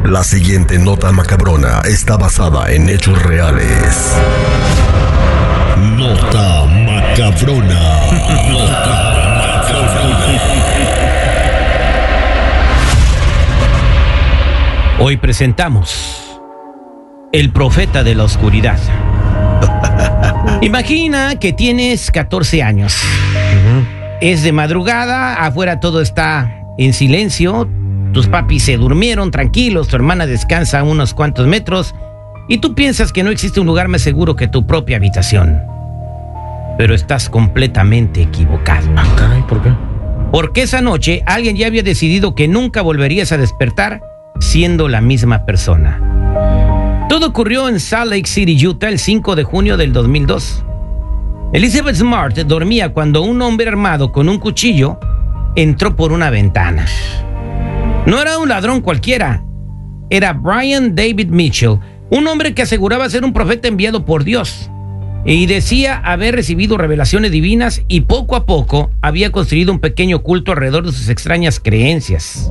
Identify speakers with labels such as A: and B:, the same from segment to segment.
A: La siguiente nota macabrona está basada en hechos reales. Nota macabrona. Nota macabrona.
B: Hoy presentamos El Profeta de la Oscuridad. Imagina que tienes 14 años. Es de madrugada, afuera todo está en silencio. Tus papis se durmieron tranquilos, tu hermana descansa a unos cuantos metros y tú piensas que no existe un lugar más seguro que tu propia habitación. Pero estás completamente equivocado.
C: Ah, caray, ¿por qué?
B: Porque esa noche alguien ya había decidido que nunca volverías a despertar siendo la misma persona. Todo ocurrió en Salt Lake City, Utah, el 5 de junio del 2002. Elizabeth Smart dormía cuando un hombre armado con un cuchillo entró por una ventana. No era un ladrón cualquiera, era Brian David Mitchell, un hombre que aseguraba ser un profeta enviado por Dios y decía haber recibido revelaciones divinas y poco a poco había construido un pequeño culto alrededor de sus extrañas creencias.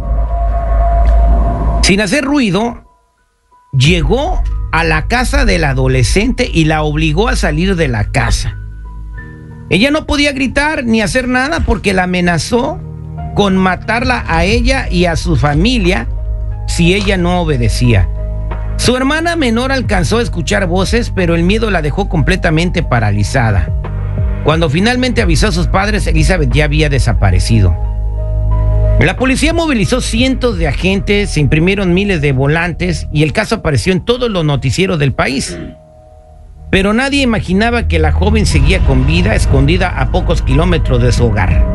B: Sin hacer ruido, llegó a la casa del adolescente y la obligó a salir de la casa. Ella no podía gritar ni hacer nada porque la amenazó con matarla a ella y a su familia si ella no obedecía. Su hermana menor alcanzó a escuchar voces, pero el miedo la dejó completamente paralizada. Cuando finalmente avisó a sus padres, Elizabeth ya había desaparecido. La policía movilizó cientos de agentes, se imprimieron miles de volantes y el caso apareció en todos los noticieros del país. Pero nadie imaginaba que la joven seguía con vida, escondida a pocos kilómetros de su hogar.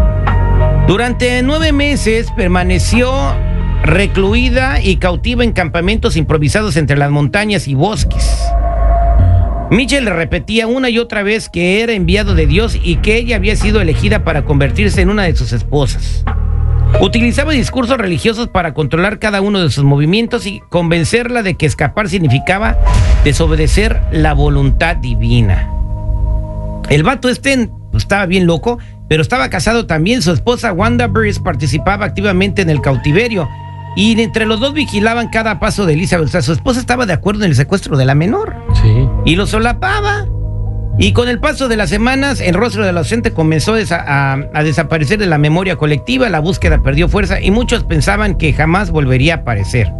B: Durante 9 meses permaneció recluida y cautiva en campamentos improvisados entre las montañas y bosques. Mitchell le repetía una y otra vez que era enviado de Dios y que ella había sido elegida para convertirse en una de sus esposas. Utilizaba discursos religiosos para controlar cada uno de sus movimientos y convencerla de que escapar significaba desobedecer la voluntad divina. El vato estaba bien loco, pero estaba casado también. Su esposa Wanda Burris participaba activamente en el cautiverio y entre los dos vigilaban cada paso de Elizabeth. O sea, su esposa estaba de acuerdo en el secuestro de la menor.
C: Sí.
B: Y lo solapaba. Y con el paso de las semanas, el rostro del adolescente comenzó a desaparecer de la memoria colectiva, la búsqueda perdió fuerza y muchos pensaban que jamás volvería a aparecer.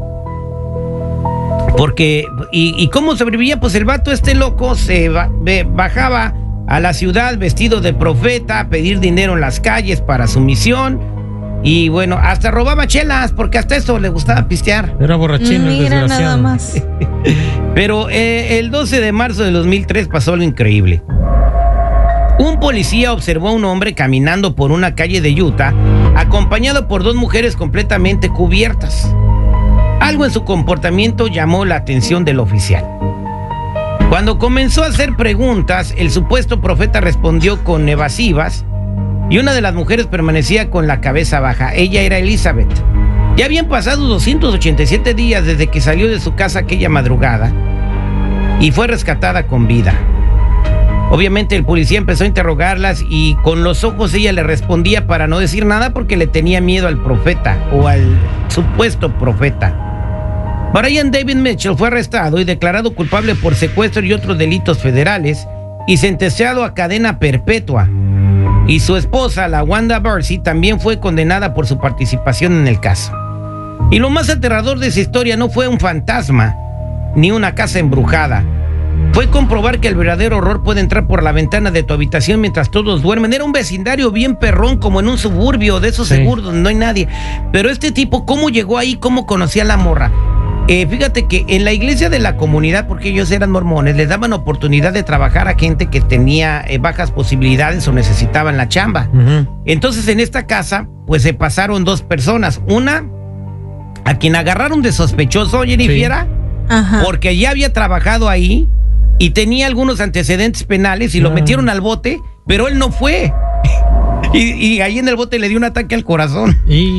B: Porque, ¿y cómo sobrevivía? Pues el vato loco se bajaba a la ciudad vestido de profeta a pedir dinero en las calles para su misión. Y bueno, hasta robaba chelas, porque hasta eso le gustaba pistear.
C: Era borrachín, el
D: Mira,
C: desgraciado.
D: nada más.
B: Pero el 12 de marzo de 2003 pasó algo increíble. Un policía observó a un hombre caminando por una calle de Utah, acompañado por 2 mujeres completamente cubiertas. Algo en su comportamiento llamó la atención del oficial. Cuando comenzó a hacer preguntas, el supuesto profeta respondió con evasivas y una de las mujeres permanecía con la cabeza baja. Ella era Elizabeth. Ya habían pasado 287 días desde que salió de su casa aquella madrugada y fue rescatada con vida. Obviamente el policía empezó a interrogarlas y con los ojos ella le respondía para no decir nada porque le tenía miedo al profeta o al supuesto profeta. Brian David Mitchell fue arrestado y declarado culpable por secuestro y otros delitos federales y sentenciado a cadena perpetua. Y su esposa, la Wanda Burris, también fue condenada por su participación en el caso. Y lo más aterrador de esa historia no fue un fantasma ni una casa embrujada. Fue comprobar que el verdadero horror puede entrar por la ventana de tu habitación mientras todos duermen. Era un vecindario bien perrón, como en un suburbio de esos seguros donde no hay nadie. Pero este tipo, ¿cómo llegó ahí? ¿Cómo conocía a la morra? Fíjate que en la iglesia de la comunidad, porque ellos eran mormones, les daban oportunidad de trabajar a gente que tenía bajas posibilidades o necesitaban la chamba. Entonces en esta casa pues se pasaron 2 personas. Una a quien agarraron de sospechoso, Jennifer, porque ya había trabajado ahí y tenía algunos antecedentes penales y lo metieron al bote, pero él no fue. Y ahí en el bote le dio un ataque al corazón.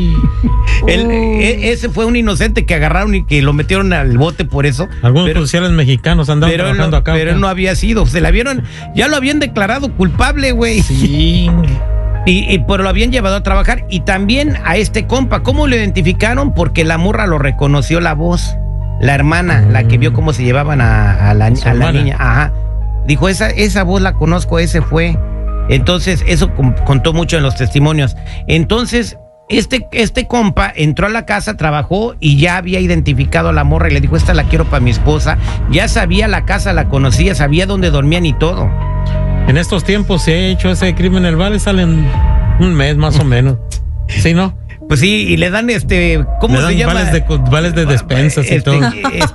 B: Ese fue un inocente que agarraron y que lo metieron al bote por eso.
C: Algunos policiales mexicanos andaban trabajando acá.
B: Pero él no había sido. Se la vieron, ya lo habían declarado culpable, güey.
C: Sí.
B: Pero lo habían llevado a trabajar. Y también a este compa, ¿cómo lo identificaron? Porque la morra lo reconoció la voz. La hermana, la que vio cómo se llevaban a la niña. Ajá. Dijo, esa voz la conozco, ese fue. Entonces, eso contó mucho en los testimonios. Entonces, este compa entró a la casa, trabajó y ya había identificado a la morra y le dijo, esta la quiero para mi esposa. Ya sabía la casa, la conocía, sabía dónde dormían y todo.
C: En estos tiempos se ha hecho ese crimen en el vale, salen un mes más o menos. ¿Sí, no?
B: Pues sí, y le dan ¿cómo se llama?
C: Vales de despensas y todo.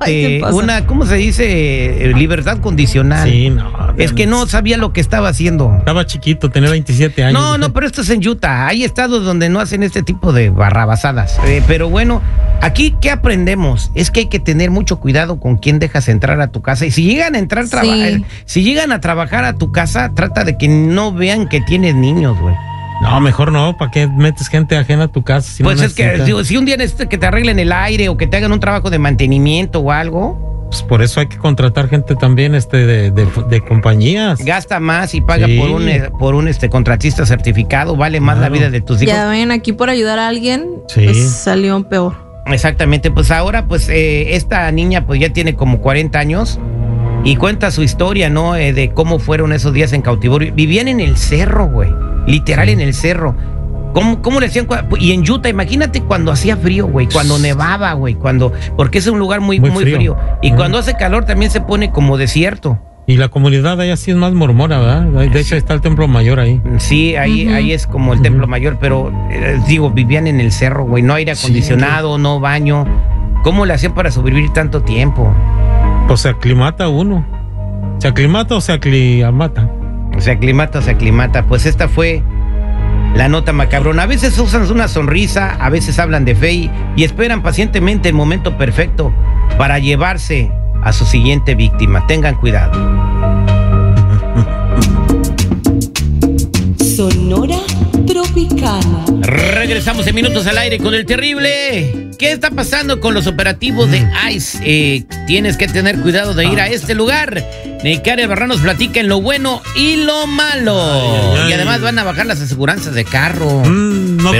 B: ¿Cómo se dice? Libertad condicional.
C: Sí, no.
B: Es que no sabía lo que estaba haciendo.
C: Estaba chiquito, tenía 27 años.
B: No, pero esto es en Utah. Hay estados donde no hacen este tipo de barrabasadas. Pero bueno, aquí, ¿qué aprendemos? Es que hay que tener mucho cuidado con quién dejas entrar a tu casa. Y si llegan a entrar, si llegan a trabajar a tu casa, trata de que no vean que tienes niños, güey.
C: No, mejor no, ¿para qué metes gente ajena a tu casa?
B: Si pues no es que si un día necesitas que te arreglen el aire o que te hagan un trabajo de mantenimiento o algo.
C: Pues por eso hay que contratar gente también de compañías.
B: Gasta más y paga por un contratista certificado, vale más la vida de tus hijos.
D: Ya ven, aquí por ayudar a alguien, pues salió peor.
B: Exactamente, pues ahora esta niña pues ya tiene como 40 años y cuenta su historia, ¿no? De cómo fueron esos días en cautiverio. Vivían en el cerro, güey. Literal en el cerro. ¿Cómo le decían? Y en Utah, imagínate cuando hacía frío, güey, cuando nevaba, güey, porque es un lugar muy frío. Y cuando hace calor también se pone como desierto.
C: Y la comunidad ahí así es más mormona, ¿verdad? De hecho está el templo mayor ahí.
B: Sí, ahí es como el templo mayor, pero vivían en el cerro, güey, no aire acondicionado, no baño. ¿Cómo le hacían para sobrevivir tanto tiempo?
C: Pues se aclimata uno. ¿Se aclimata o se aclimata?
B: Se aclimata. Pues esta fue la nota macabrona. A veces usan una sonrisa, a veces hablan de fe y esperan pacientemente el momento perfecto para llevarse a su siguiente víctima. Tengan cuidado.
E: Sonora Tropicana.
B: Regresamos en minutos al aire con el terrible. ¿Qué está pasando con los operativos de ICE? Tienes que tener cuidado de ir a este lugar. Neikari Albarrán nos platica en lo bueno y lo malo. Y además van a bajar las aseguranzas de carro.
C: No,